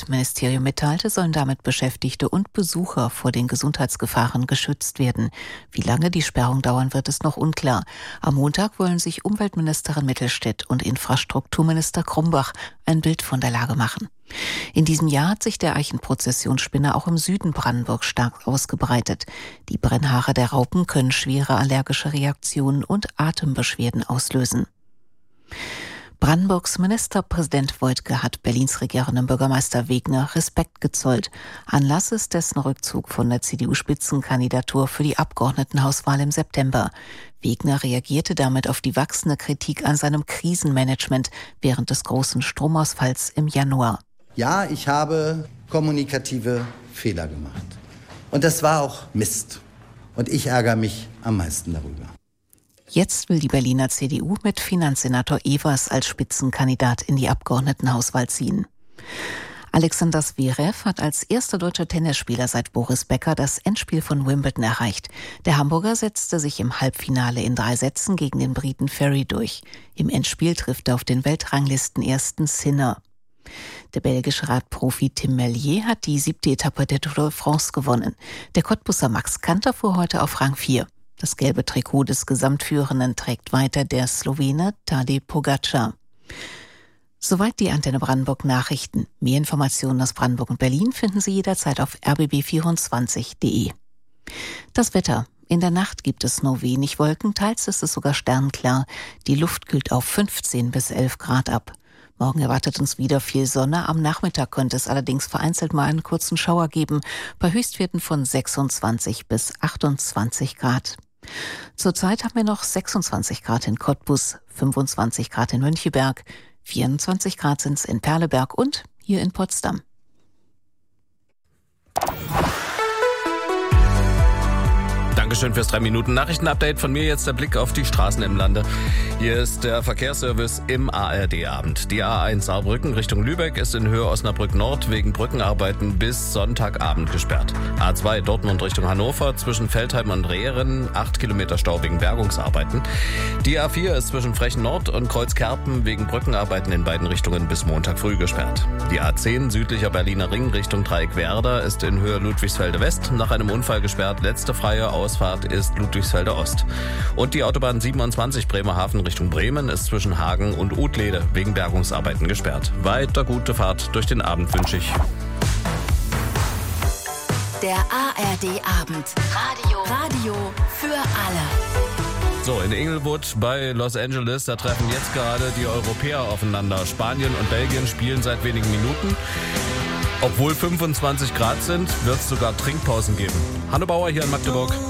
Umweltministerium mitteilte, sollen damit Beschäftigte und Besucher vor den Gesundheitsgefahren geschützt werden. Wie lange die Sperrung dauern wird, ist noch unklar. Am Montag wollen sich Umweltministerin Mittelstädt und Infrastrukturminister Krumbach ein Bild von der Lage machen. In diesem Jahr hat sich der Eichenprozessionsspinne auch im Süden Brandenburgs stark ausgebreitet. Die Brennhaare der Raupen können schwere allergische Reaktionen und Atembeschwerden auslösen. Brandenburgs Ministerpräsident Woidke hat Berlins regierendem Bürgermeister Wegner Respekt gezollt. Anlass ist dessen Rückzug von der CDU-Spitzenkandidatur für die Abgeordnetenhauswahl im September. Wegner reagierte damit auf die wachsende Kritik an seinem Krisenmanagement während des großen Stromausfalls im Januar. Ja, ich habe kommunikative Fehler gemacht. Und das war auch Mist. Und ich ärgere mich am meisten darüber. Jetzt will die Berliner CDU mit Finanzsenator Evers als Spitzenkandidat in die Abgeordnetenhauswahl ziehen. Alexander Zverev hat als erster deutscher Tennisspieler seit Boris Becker das Endspiel von Wimbledon erreicht. Der Hamburger setzte sich im Halbfinale in 3 Sätzen gegen den Briten Ferry durch. Im Endspiel trifft er auf den Weltranglistenersten Sinner. Der belgische Radprofi Tim Merlier hat die 7. Etappe der Tour de France gewonnen. Der Cottbusser Max Kanter fuhr heute auf Rang 4. Das gelbe Trikot des Gesamtführenden trägt weiter der Slowene Tadej Pogačar. Soweit die Antenne Brandenburg Nachrichten. Mehr Informationen aus Brandenburg und Berlin finden Sie jederzeit auf rbb24.de. Das Wetter. In der Nacht gibt es nur wenig Wolken, teils ist es sogar sternklar. Die Luft kühlt auf 15 bis 11 Grad ab. Morgen erwartet uns wieder viel Sonne. Am Nachmittag könnte es allerdings vereinzelt mal einen kurzen Schauer geben, bei Höchstwerten von 26 bis 28 Grad. Zurzeit haben wir noch 26 Grad in Cottbus, 25 Grad in Möncheberg, 24 Grad sind es in Perleberg und hier in Potsdam. Dankeschön fürs 3-Minuten-Nachrichten-Update. Von mir jetzt der Blick auf die Straßen im Lande. Hier ist der Verkehrsservice im ARD-Abend. Die A1 Saarbrücken Richtung Lübeck ist in Höhe Osnabrück Nord wegen Brückenarbeiten bis Sonntagabend gesperrt. A2 Dortmund Richtung Hannover zwischen Veltheim und Rehren 8 Kilometer Stau wegen Bergungsarbeiten. Die A4 ist zwischen Frechen Nord und Kreuzkerpen wegen Brückenarbeiten in beiden Richtungen bis Montag früh gesperrt. Die A10 südlicher Berliner Ring Richtung Dreieck-Werder ist in Höhe Ludwigsfelde West nach einem Unfall gesperrt. Letzte freie Ausfahrt ist Ludwigsfelde Ost. Und die Autobahn 27 Bremerhaven Richtung Bremen ist zwischen Hagen und Utlede wegen Bergungsarbeiten gesperrt. Weiter gute Fahrt durch den Abend wünsche ich. Der ARD-Abend. Radio für alle. So, in Inglewood bei Los Angeles, da treffen jetzt gerade die Europäer aufeinander. Spanien und Belgien spielen seit wenigen Minuten. Obwohl 25 Grad sind, wird es sogar Trinkpausen geben. Hanno Bauer hier in Magdeburg.